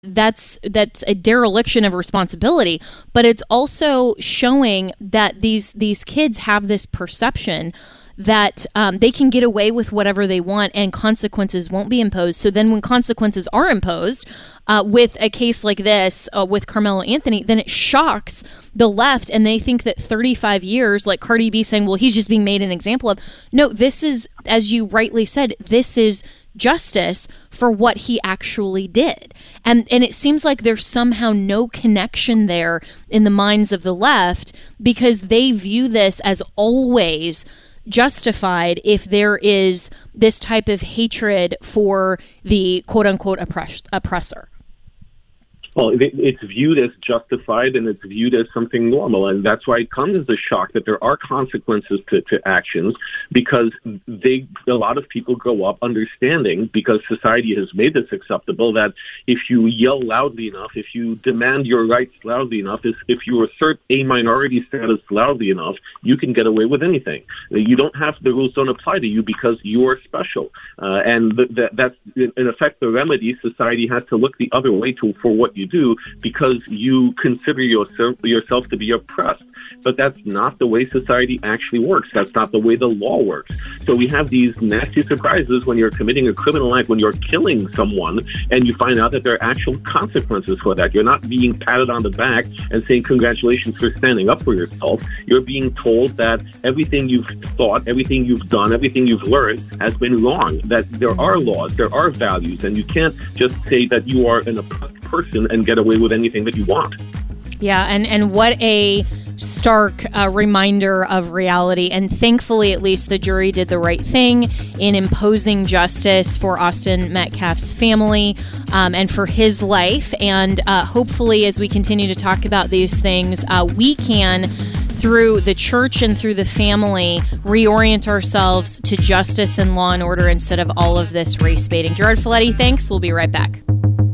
that's a dereliction of responsibility, but it's also showing that these kids have this perception that they can get away with whatever they want and consequences won't be imposed. So then when consequences are imposed with a case like this with Carmelo Anthony, then it shocks the left and they think that 35 years, like Cardi B saying, well, he's just being made an example of. No, this is, as you rightly said, this is justice for what he actually did. And it seems like there's somehow no connection there in the minds of the left because they view this as always justified if there is this type of hatred for the quote-unquote oppressor. Well, it's viewed as justified and it's viewed as something normal. And that's why it comes as a shock that there are consequences to actions because a lot of people grow up understanding, because society has made this acceptable, that if you yell loudly enough, if you demand your rights loudly enough, if you assert a minority status loudly enough, you can get away with anything. You don't have, the rules don't apply to you because you are special. And that's, in effect, the remedy. Society has to look the other way for what you do because you consider yourself to be oppressed. But that's not the way society actually works. That's not the way the law works. So we have these nasty surprises when you're committing a criminal act, when you're killing someone, and you find out that there are actual consequences for that. You're not being patted on the back and saying congratulations for standing up for yourself. You're being told that everything you've thought, everything you've done, everything you've learned has been wrong, that there are laws, there are values, and you can't just say that you are an oppressed person and get away with anything that you want. Yeah, and what a stark reminder of reality. And thankfully, at least, the jury did the right thing in imposing justice for Austin Metcalf's family and for his life. And hopefully, as we continue to talk about these things, we can, through the church and through the family, reorient ourselves to justice and law and order instead of all of this race baiting. Gerard Filletti, thanks. We'll be right back.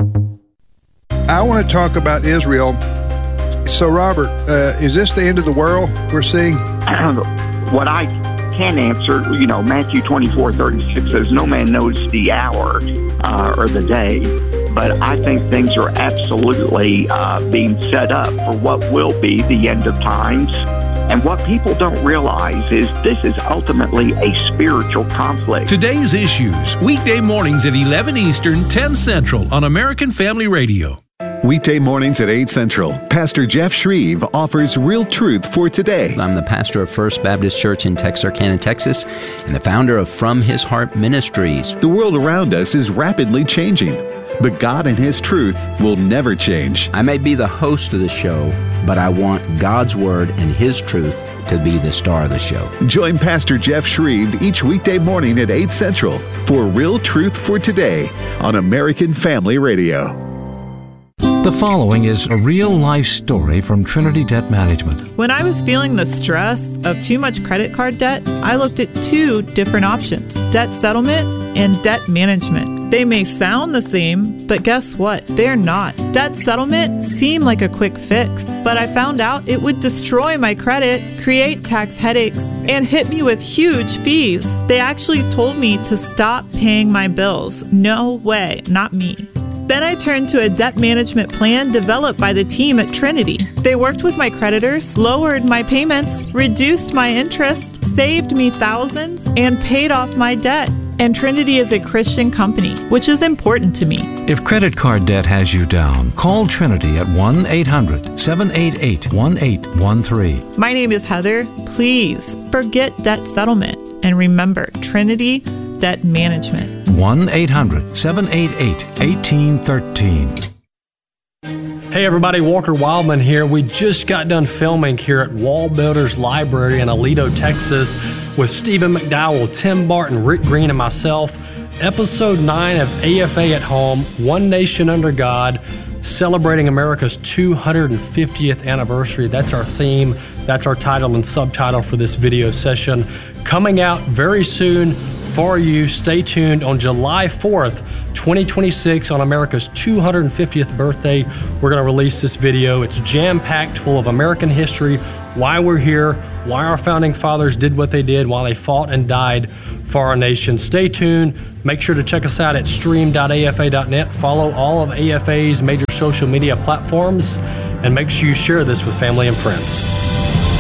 I want to talk about Israel. So, Robert, is this the end of the world we're seeing? What I can answer, Matthew 24:36 says, no man knows the hour or the day, but I think things are absolutely being set up for what will be the end of times. And what people don't realize is this is ultimately a spiritual conflict. Today's Issues, weekday mornings at 11 Eastern, 10 Central on American Family Radio. Weekday mornings at 8 Central, Pastor Jeff Shreve offers real truth for today. I'm the pastor of First Baptist Church in Texarkana, Texas, and the founder of From His Heart Ministries. The world around us is rapidly changing, but God and His truth will never change. I may be the host of the show, but I want God's Word and His truth to be the star of the show. Join Pastor Jeff Shreve each weekday morning at 8 Central for Real Truth for Today on American Family Radio. The following is a real-life story from Trinity Debt Management. When I was feeling the stress of too much credit card debt, I looked at two different options: debt settlement and debt management. They may sound the same, but guess what? They're not. Debt settlement seemed like a quick fix, but I found out it would destroy my credit, create tax headaches, and hit me with huge fees. They actually told me to stop paying my bills. No way, not me. Then I turned to a debt management plan developed by the team at Trinity. They worked with my creditors, lowered my payments, reduced my interest, saved me thousands, and paid off my debt. And Trinity is a Christian company, which is important to me. If credit card debt has you down, call Trinity at 1-800-788-1813. My name is Heather. Please forget debt settlement and remember Trinity Debt Management. 1-800-788-1813. Hey everybody, Walker Wildman here. We just got done filming here at Wall Builders Library in Aledo, Texas with Stephen McDowell, Tim Barton, Rick Green, and myself. Episode 9 of AFA at Home, One Nation Under God, celebrating America's 250th anniversary. That's our theme. That's our title and subtitle for this video session. Coming out very soon for you. Stay tuned on July 4th, 2026, on America's 250th birthday. We're going to release this video. It's jam-packed full of American history, why we're here, why our founding fathers did what they did, why they fought and died for our nation. Stay tuned. Make sure to check us out at stream.afa.net. Follow all of AFA's major social media platforms, and make sure you share this with family and friends.